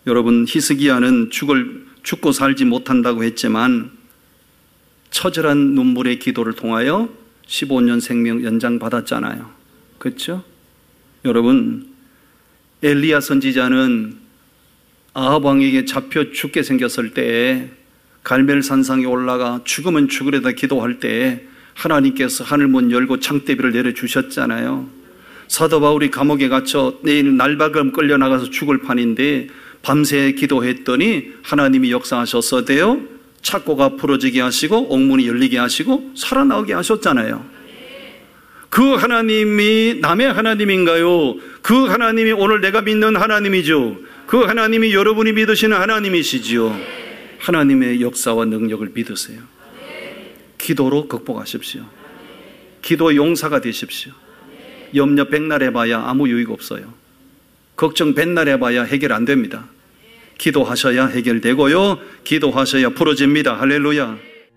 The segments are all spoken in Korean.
여러분, 히스기야는 죽고 살지 못한다고 했지만 처절한 눈물의 기도를 통하여 15년 생명 연장 받았잖아요. 그렇죠? 여러분, 엘리야 선지자는 아합 왕에게 잡혀 죽게 생겼을 때에 갈멜산상에 올라가 죽으면 죽으려다 기도할 때에 하나님께서 하늘문 열고 창대비를 내려주셨잖아요. 사도 바울이 감옥에 갇혀 내일 날박음 끌려나가서 죽을 판인데 밤새 기도했더니 하나님이 역사하셨어도요, 착고가 풀어지게 하시고 옥문이 열리게 하시고 살아나오게 하셨잖아요. 그 하나님이 남의 하나님인가요? 그 하나님이 오늘 내가 믿는 하나님이죠. 그 하나님이 여러분이 믿으시는 하나님이시지요. 하나님의 역사와 능력을 믿으세요. 기도로 극복하십시오. 기도 용사가 되십시오. 염려 백날 해봐야 아무 유익 없어요. 걱정 백날 해봐야 해결 안 됩니다. 기도하셔야 해결되고요, 기도하셔야 풀어집니다. 할렐루야.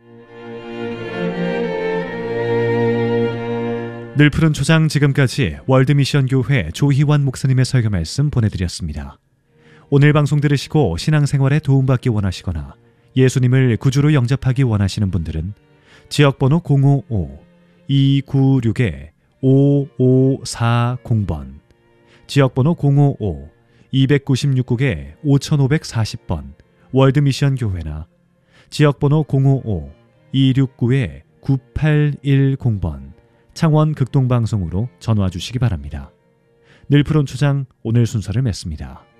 늘 푸른 초장, 지금까지 월드미션교회 조희환 목사님의 설교 말씀 보내드렸습니다. 오늘 방송 들으시고 신앙생활에 도움받기 원하시거나 예수님을 구주로 영접하기 원하시는 분들은 지역번호 055-296-5540번, 지역번호 055-296-5540번 월드미션교회나 지역번호 055-269-9810번 창원 극동방송으로 전화 주시기 바랍니다. 늘 푸른 초장, 오늘 순서를 맺습니다.